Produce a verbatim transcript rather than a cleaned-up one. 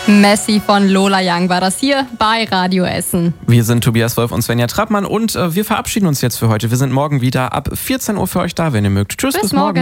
Messi von Lola Young war das hier bei Radio Essen. Wir sind Tobias Wolf und Svenja Trappmann und äh, wir verabschieden uns jetzt für heute. Wir sind morgen wieder ab vierzehn Uhr für euch da, wenn ihr mögt. Tschüss, bis, bis morgen. morgen.